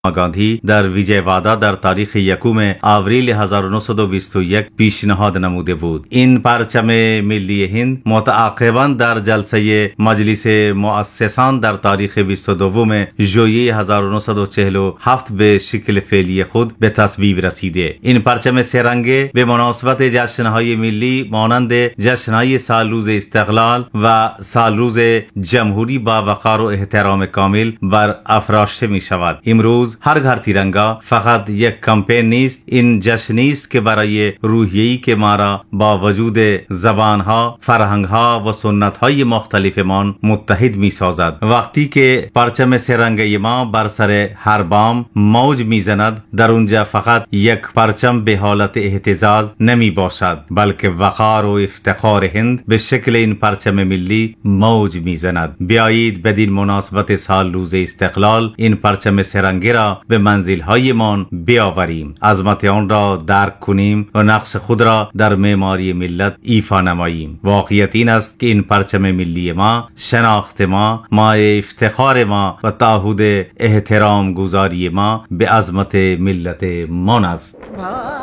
گاندی در ویجیوادا در تاریخ 1 آوریل 1921 پیشنهاد نموده بود. این پرچم ملی هند متعاقباً در جلسه مجلس مؤسسان در تاریخ 22 ژوئیه 1947 به شکل فعلی خود به تصویب رسیده. این پرچم سه‌رنگه به مناسبت جشن‌های ملی مانند جشن‌های سالروز استقلال و سالروز جمهوری با وقار و احترام کامل بر افراشته می شود. امروز هر گھر تیرنگا فقط یک کمپین نیست، این جشنی است که برای روحیه‌ای که ما را با وجود زبانها، فرهنگها و سنت‌های مختلفمان متحد می سازد. وقتی که پرچم سه‌رنگه ما بر سر هر بام موج می زند، در اونجا فقط یک پرچم به حالت اهتزاز نمی باشد، بلکه وقار و افتخار هند به شکل این پرچم ملی موج می زند. بیایید بدین مناسبت سال روز استقلال این پرچم سه‌رنگه را به منزل‌های من بیاوریم، عظمت آن را درک کنیم و نقش خود را در معماری ملت ایفا نماییم. واقعیت این است که این پرچم ملی ما شناخت ما، مایه افتخار ما و تعهد احترام گذاری ما به عظمت ملت من است.